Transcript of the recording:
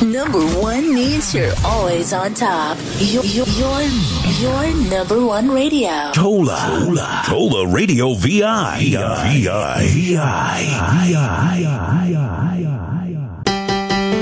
Number one means you're always on top. Your number one radio. Tola Radio VI. VI.